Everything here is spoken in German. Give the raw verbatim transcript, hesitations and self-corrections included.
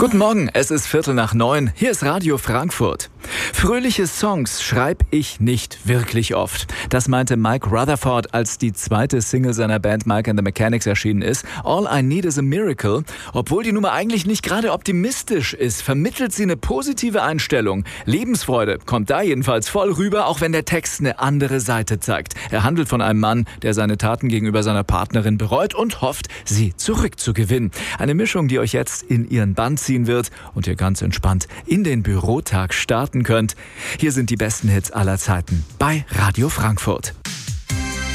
Guten Morgen, es ist Viertel nach neun. Hier ist Radio Frankfurt. Fröhliche Songs schreibe ich nicht wirklich oft. Das meinte Mike Rutherford, als die zweite Single seiner Band Mike and the Mechanics erschienen ist. All I Need is a Miracle. Obwohl die Nummer eigentlich nicht gerade optimistisch ist, vermittelt sie eine positive Einstellung. Lebensfreude kommt da jedenfalls voll rüber, auch wenn der Text eine andere Seite zeigt. Er handelt von einem Mann, der seine Taten gegenüber seiner Partnerin bereut und hofft, sie zurückzugewinnen. Eine Mischung, die euch jetzt in ihren Bann ziehen wird und ihr ganz entspannt in den Bürotag starten könnt. Hier sind die besten Hits aller Zeiten bei Radio Frankfurt.